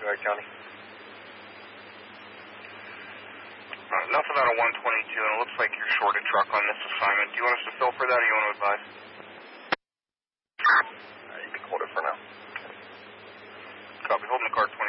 Merritt County. Nothing out of 122, and it looks like you're short a truck on this assignment. Do you want us to fill for that, or you want to advise? You can hold it for now. Copy. Holding the card.